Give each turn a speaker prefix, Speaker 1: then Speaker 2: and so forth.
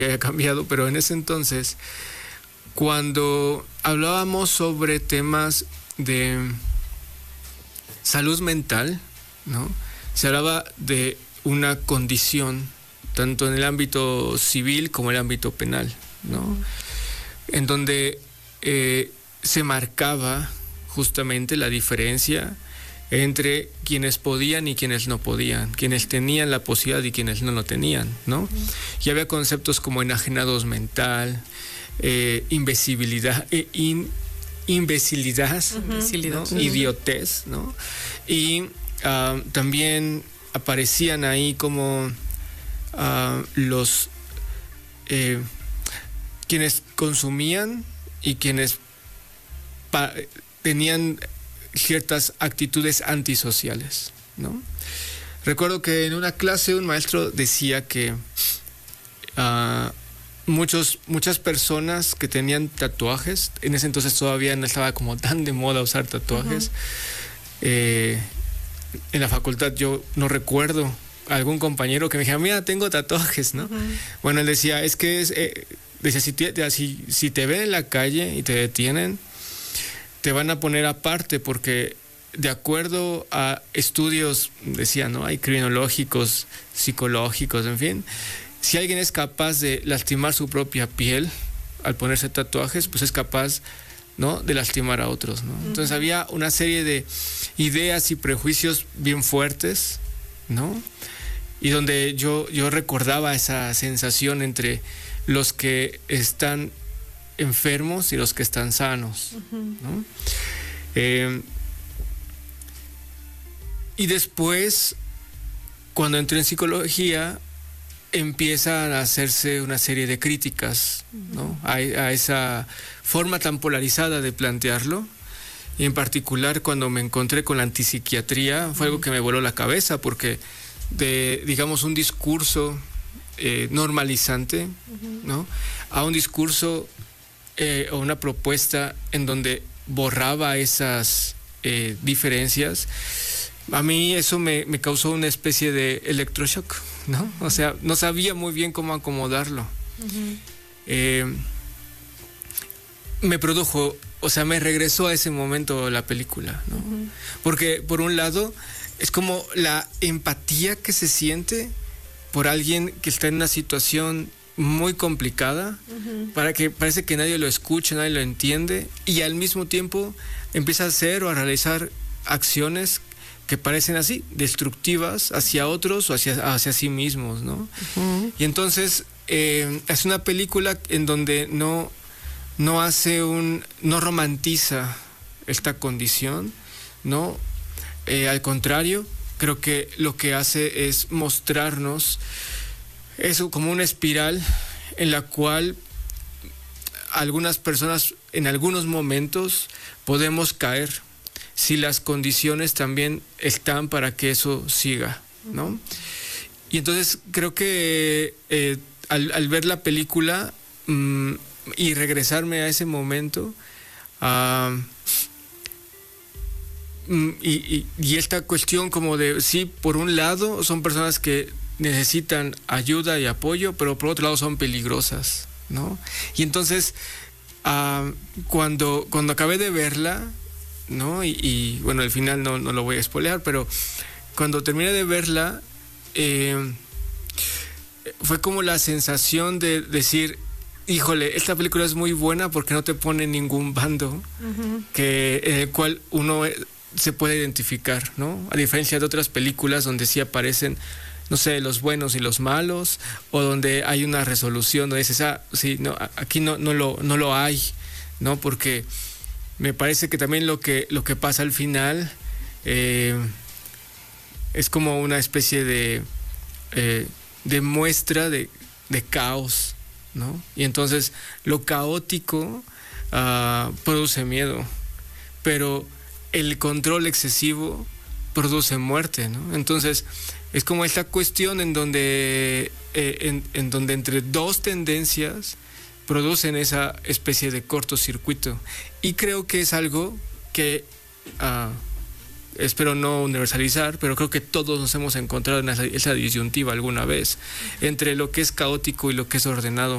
Speaker 1: haya cambiado, pero en ese entonces, cuando hablábamos sobre temas de salud mental, ¿no? Se hablaba de una condición, tanto en el ámbito civil como en el ámbito penal, ¿no? En donde se marcaba justamente la diferencia entre quienes podían y quienes no podían, quienes tenían la posibilidad y quienes no lo tenían, ¿no? Y había conceptos como enajenados mental, imbecilidad, ¿no? Idiotez, ¿no? Y también aparecían ahí como los quienes consumían y quienes tenían ciertas actitudes antisociales, ¿no? Recuerdo que en una clase un maestro decía que muchas personas que tenían tatuajes, en ese entonces todavía no estaba como tan de moda usar tatuajes, en la facultad yo no recuerdo algún compañero que me dijera, mira, tengo tatuajes, ¿no? Bueno, él decía, es que decía, si te ven en la calle y te detienen, te van a poner aparte, porque de acuerdo a estudios, decía, ¿no? Hay criminológicos, psicológicos, en fin. Si alguien es capaz de lastimar su propia piel al ponerse tatuajes, pues es capaz, ¿no?, de lastimar a otros, ¿no? Entonces había una serie de ideas y prejuicios bien fuertes, ¿no? Y donde yo recordaba esa sensación entre los que están enfermos y los que están sanos, ¿no? Y después, cuando entré en psicología, empiezan a hacerse una serie de críticas, ¿no?, a esa forma tan polarizada de plantearlo. Y en particular, cuando me encontré con la antipsiquiatría, fue algo que me voló la cabeza, porque de, digamos, un discurso normalizante, ¿no?, a un discurso o una propuesta en donde borraba esas diferencias, a mí eso me causó una especie de electroshock, ¿no? O sea, no sabía muy bien cómo acomodarlo. Me produjo, o sea, me regresó a ese momento la película, ¿no? Porque por un lado es como la empatía que se siente por alguien que está en una situación muy complicada, para que parece que nadie lo escucha, nadie lo entiende, y al mismo tiempo empieza a hacer o a realizar acciones que parecen así, destructivas hacia otros o hacia sí mismos, ¿no? Y entonces es una película en donde no romantiza esta condición, ¿no? Al contrario, creo que lo que hace es mostrarnos eso como una espiral en la cual algunas personas en algunos momentos podemos caer si las condiciones también están para que eso siga, ¿no? Y entonces creo que al ver la película y regresarme a ese momento, y esta cuestión como de, sí, por un lado son personas que necesitan ayuda y apoyo, pero por otro lado son peligrosas, ¿no? Y entonces cuando acabé de verla, ¿no? Y bueno, al final no lo voy a spoilear, pero cuando terminé de verla, fue como la sensación de decir, híjole, esta película es muy buena porque no te pone ningún bando en el cual uno se puede identificar, ¿no? A diferencia de otras películas donde sí aparecen, no sé, los buenos y los malos, o donde hay una resolución donde dices, sí, no, aquí no lo hay, ¿no? Porque me parece que también lo que pasa al final es como una especie de muestra de caos, ¿no? Y entonces lo caótico produce miedo, pero el control excesivo produce muerte, ¿no? Entonces es como esta cuestión en donde entre dos tendencias producen esa especie de cortocircuito, y creo que es algo que espero no universalizar, pero creo que todos nos hemos encontrado en esa disyuntiva alguna vez entre lo que es caótico y lo que es ordenado.